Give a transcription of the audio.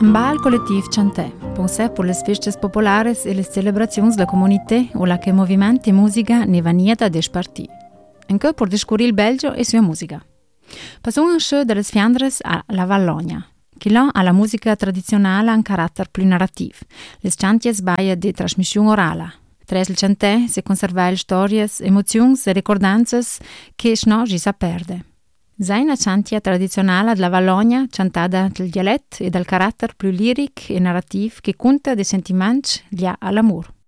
Bal collettiv Chanté, pensé per le festes popolares e le celebrazioni della comunità o la che movimenti e musica ne vanieta des parti. Anche per descurire il Belgio e sua musica. Passiamo dalle Fiandres alla Valogna, che là ha la musica tradizionale ha un carattere più narrativo. Le chanties baia di trasmissione orale. Tras il Chanté si conservano storie, emozioni e ricordanze che no si sa perde. È una chantia tradizionale della Valogna, cantata dal dialetto e dal carattere più lirico e narrativo che conta dei sentimenti legati all'amore.